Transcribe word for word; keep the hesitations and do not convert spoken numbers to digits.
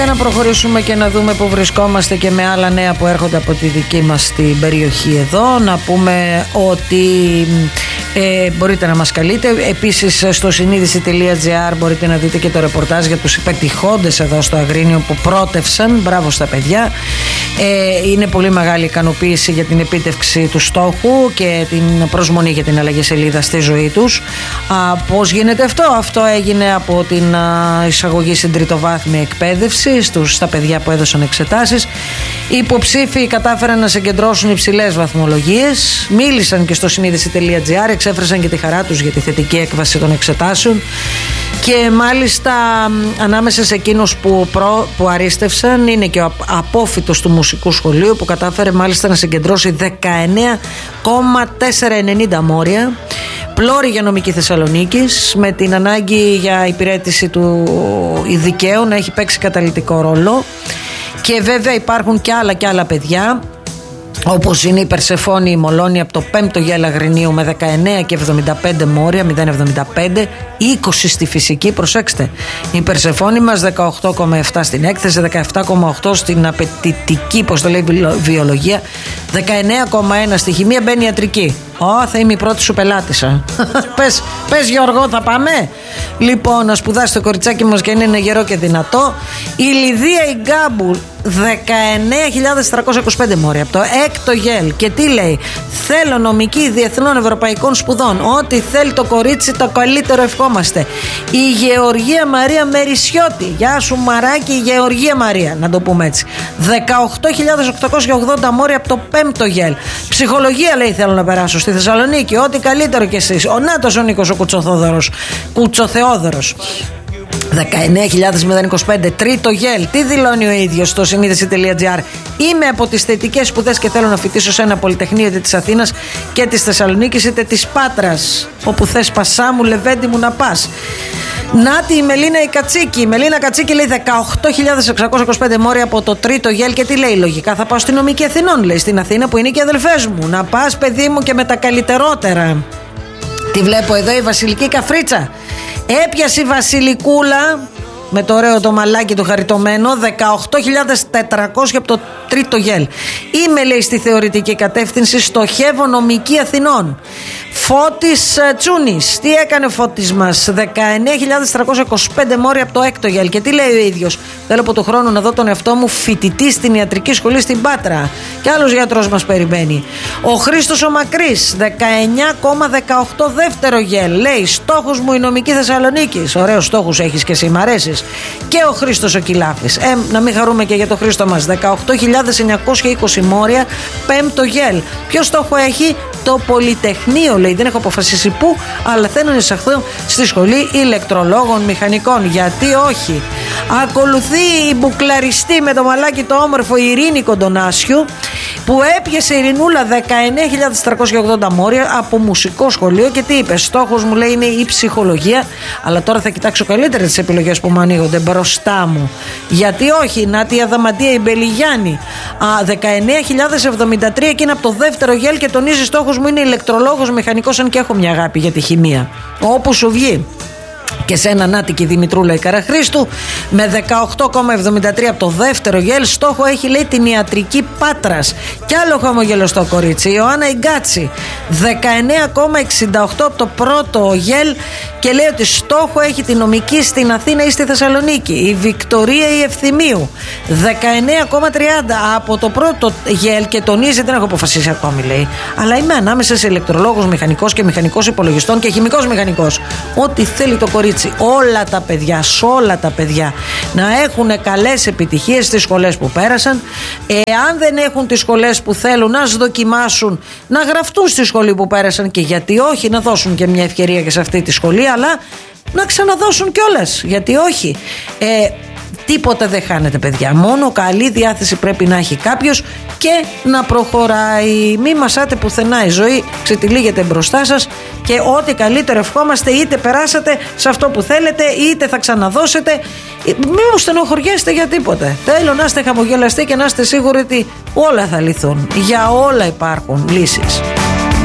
Να προχωρήσουμε και να δούμε που βρισκόμαστε και με άλλα νέα που έρχονται από τη δική μας την περιοχή εδώ. Να πούμε ότι ε, μπορείτε να μας καλείτε. Επίσης στο συνείδηση τελεία τζι άρ μπορείτε να δείτε και το ρεπορτάζ για τους υπετυχόντες εδώ στο Αγρίνιο που πρότευσαν. Μπράβο στα παιδιά. Ε, είναι πολύ μεγάλη ικανοποίηση για την επίτευξη του στόχου και την προσμονή για την αλλαγή σελίδα στη ζωή τους. Α, πώς γίνεται αυτό? Αυτό έγινε από την α, εισαγωγή στην τριτοβάθμια εκπαίδευση στους, στα παιδιά που έδωσαν εξετάσεις. Οι υποψήφοι κατάφεραν να συγκεντρώσουν υψηλές βαθμολογίες. Μίλησαν και στο συνείδηση τελεία τζι άρ, εξέφρασαν και τη χαρά τους για τη θετική έκβαση των εξετάσεων. Και μάλιστα ανάμεσα σε εκείνους που, προ, που αρίστευσαν είναι και ο απόφοιτος του μουσικού σχολείου που κατάφερε μάλιστα να συγκεντρώσει δεκαεννέα κόμμα τετρακόσια ενενήντα μόρια. Πλώρη για νομική Θεσσαλονίκης, με την ανάγκη για υπηρέτηση του δικαίου να έχει παίξει καταλυτικό ρόλο. Και βέβαια υπάρχουν και άλλα και άλλα παιδιά, όπως είναι η Περσεφόνη η Μολώνη από το πέμπτο Γέλα Αγρινίου με δεκαεννέα και εβδομήντα πέντε μόρια, μηδέν κόμμα εβδομήντα πέντε, είκοσι στη φυσική, προσέξτε. Η Περσεφόνη μας δεκαοκτώ κόμμα επτά στην έκθεση, δεκαεπτά κόμμα οκτώ στην απαιτητική, πώς το λέει, βιολογία, δεκαεννέα κόμμα ένα στη χημεία, μπαίνει ιατρική. Ω, θα είμαι η πρώτη σου πελάτησα. πες, πες Γιώργο, θα πάμε. Λοιπόν, να σπουδάσει το κοριτσάκι μας και είναι γερό και δυνατό. Η Λιδία η Γκάμπου, δεκαεννέα χιλιάδες τετρακόσια είκοσι πέντε μόρια από το έκτο Γέλ. Και τι λέει? Θέλω νομική διεθνών ευρωπαϊκών σπουδών. Ό,τι θέλει το κορίτσι, το καλύτερο ευχόμαστε. Η Γεωργία Μαρία Μερισιώτη. Γεια σου Μαράκι, η Γεωργία Μαρία, να το πούμε έτσι. δεκαοκτώ χιλιάδες οκτακόσια ογδόντα μόρια από το πέμπτο Γέλ. Ψυχολογία λέει θέλω να περάσω στη Θεσσαλονίκη. Ό,τι καλύτερο κι εσείς. Ο Νάτος ο Νίκος ο Κουτσοθόδωρος. Κουτσοθεόδωρος. δεκαεννέα χιλιάδες είκοσι πέντε, τρίτο Γέλ. Τι δηλώνει ο ίδιος στο συνείδηση τελεία τζι άρ? Είμαι από τις θετικές σπουδές και θέλω να φοιτήσω σε ένα πολυτεχνείο είτε της Αθήνας και της Θεσσαλονίκης είτε της Πάτρας. Όπου θες πασά μου, λεβέντη μου να πας. Νάτι η Μελίνα η Κατσίκη. Η Μελίνα Κατσίκη λέει δεκαοκτώ χιλιάδες εξακόσια είκοσι πέντε μόρια από το τρίτο Γέλ. Και τι λέει? Λογικά θα πάω στη νομική Αθηνών, λέει, στην Αθήνα που είναι και οι αδελφές μου. Να πας παιδί μου και με τα καλύτερότερα. Τη βλέπω εδώ η Βασιλική Καφρίτσα. Έπιασε η Βασιλικούλα με το ωραίο το μαλάκι του χαριτωμένο, δεκαοκτώ χιλιάδες τετρακόσια από το τρίτο Γέλ. Είμαι, λέει, στη θεωρητική κατεύθυνση, στοχεύω νομική Αθηνών. Φώτης Τσούνης. Τι έκανε ο Φώτης μας? δεκαεννέα χιλιάδες τριακόσια είκοσι πέντε μόρια από το έκτο Γέλ. Και τι λέει ο ίδιος? Θέλω από το χρόνο να δω τον εαυτό μου φοιτητή στην ιατρική σχολή στην Πάτρα. Και άλλος γιατρός μας περιμένει. Ο Χρήστος ο Μακρύς, δεκαεννέα κόμμα δεκαοκτώ δεύτερο Γέλ. Λέει στόχος μου η νομική Θεσσαλονίκη. Ωραίους στόχους έχεις και εσύ, μ' αρέσεις. Και ο Χρήστος ο Κιλάφης. Ε, να μην χαρούμε και για το Χρήστο μας. δεκαοκτώ χιλιάδες εννιακόσια είκοσι μόρια, πέμπτο Γέλ. Ποιο στόχο έχει? Το Πολυτεχνείο, λέει. Δεν έχω αποφασίσει πού, αλλά θέλω να εισαχθώ στη σχολή ηλεκτρολόγων μηχανικών. Γιατί όχι? Ακολουθεί η μπουκλαριστή με το μαλάκι το όμορφο η Ειρήνη Κοντονάσιου, που έπιασε η Ειρηνούλα δεκαεννέα χιλιάδες τριακόσια ογδόντα μόρια από μουσικό σχολείο. Και τι είπε? Στόχος μου, λέει, είναι η ψυχολογία. Αλλά τώρα θα κοιτάξω καλύτερα τις επιλογές που μου ανοίγονται μπροστά μου. Γιατί όχι? Νάτι η Αδαμαντία η Μπελιγιάννη, δεκαεννέα χιλιάδες εβδομήντα τρία και είναι από το δεύτερο Γέλ και τονίζει στόχος μου είναι ηλεκτρολόγος μηχανικός, αν και έχω μια αγάπη για τη χημεία. Όπου σου βγει. Και σε ένα Νάτικη Δημητρούλα η Καραχρήστου με δεκαοκτώ κόμμα εβδομήντα τρία από το δεύτερο Γέλ. Στόχο έχει, λέει, την ιατρική Πάτρας. Κι άλλο χαμογελαστό κορίτσι, η Ιωάννα Ιγκάτση, δεκαεννέα κόμμα εξήντα οκτώ από το πρώτο Γέλ και λέει ότι στόχο έχει την νομική στην Αθήνα ή στη Θεσσαλονίκη. Η Βικτωρία η Ευθυμίου, δεκαεννέα κόμμα τριάντα από το πρώτο Γέλ και τονίζει, δεν έχω αποφασίσει ακόμη, λέει, αλλά είμαι ανάμεσα σε ηλεκτρολόγος μηχανικός και μηχανικός υπολογιστών και χημικός μηχανικός. Ό,τι θέλει το κορίτσι. Όλα τα παιδιά, σ' όλα τα παιδιά να έχουν καλές επιτυχίες στις σχολές που πέρασαν. Εάν δεν έχουν τις σχολές που θέλουν, να δοκιμάσουν να γραφτούν στη σχολή που πέρασαν, και γιατί όχι να δώσουν και μια ευκαιρία και σε αυτή τη σχολή, αλλά να ξαναδώσουν κιόλας, γιατί όχι. ε, Τίποτα δεν χάνεται, παιδιά. Μόνο καλή διάθεση πρέπει να έχει κάποιος και να προχωράει. Μη μασάτε πουθενά. Η ζωή ξετυλίγεται μπροστά σας και ό,τι καλύτερο ευχόμαστε. Είτε περάσατε σε αυτό που θέλετε, είτε θα ξαναδώσετε. Μην μου στενοχωριέστε για τίποτε. Θέλω να είστε χαμογελαστοί και να είστε σίγουροι ότι όλα θα λυθούν. Για όλα υπάρχουν λύσεις.